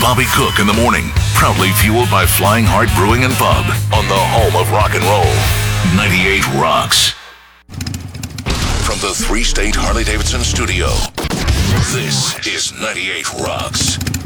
Bobby Cook in the morning. Proudly fueled by Flying Heart Brewing and Pub on the home of rock and roll. 98 Rocks. From the 3-State Harley-Davidson studio, this is 98 Rocks.